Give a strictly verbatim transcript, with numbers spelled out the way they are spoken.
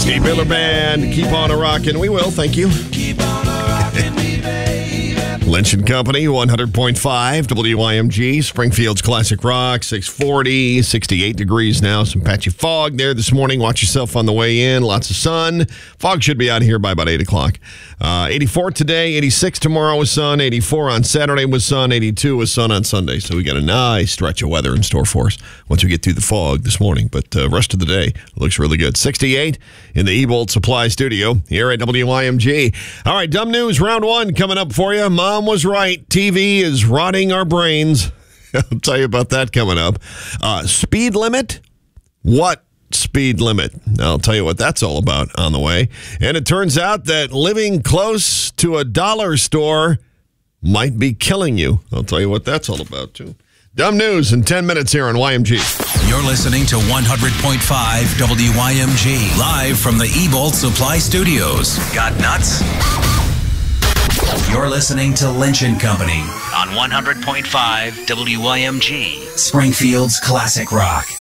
The Miller Band, keep on a rockin'. We will, thank you. Keep on rockin' me, baby. Lynch and Company, one hundred point five W I M G, Springfield's Classic Rock, six forty, sixty-eight degrees now. Some patchy fog there this morning. Watch yourself on the way in. Lots of sun. Fog should be out here by about eight o'clock. Uh, eighty-four today, eighty-six tomorrow with sun, eighty-four on Saturday with sun, eighty-two with sun on Sunday. So we got a nice stretch of weather in store for us once we get through the fog this morning. But the uh, rest of the day looks really good. sixty-eight in the Ebolt Supply Studio here at W I M G. All right, dumb news round one coming up for you. Mom was right. T V is rotting our brains. I'll tell you about that coming up. Uh, speed limit? What speed limit? I'll tell you what that's all about on the way. And it turns out that living close to a dollar store might be killing you. I'll tell you what that's all about, too. Dumb news in ten minutes here on Y M G. You're listening to one hundred point five W Y M G, live from the Ebolt Supply Studios. Got nuts? You're listening to Lynch and Company on one hundred point five W Y M G, Springfield's Classic Rock.